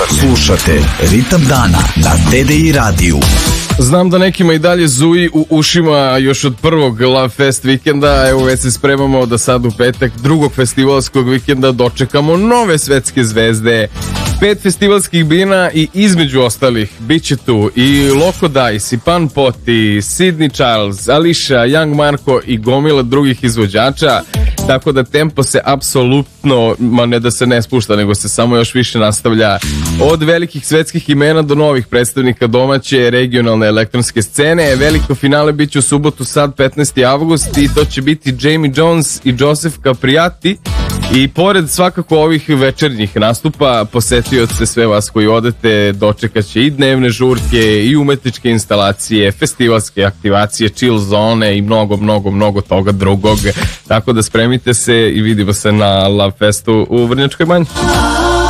Slušate Ritam dana na TDI radiju. Znam da nekima i dalje zuji u ušima još od prvog Love Fest vikenda. Evo već se spremamo da sad u petak drugog festivalskog vikenda dočekamo nove svetske zvezde. 5 festivalskih bina i između ostalih bit će tu i Loco Dice, i Pan Poti, Sydney Charles, Alicia, Young Marko i gomila drugih izvođača. Tako da tempo se apsolutno, ma ne da se ne spušta, nego se samo još više nastavlja. Od velikih svetskih imena do novih predstavnika domaće regionalne elektronske scene. Veliko finale bit će u subotu sad 15. avgust i to će biti Jamie Jones i Joseph Capriati. I pored svakako ovih večernjih nastupa, posetioce, sve vas koji odete, dočekat će i dnevne žurke i umetničke instalacije, festivalske aktivacije, chill zone i mnogo toga drugog. Tako da spremite se i vidimo se na Love Festu u Vrnjačkoj Banji.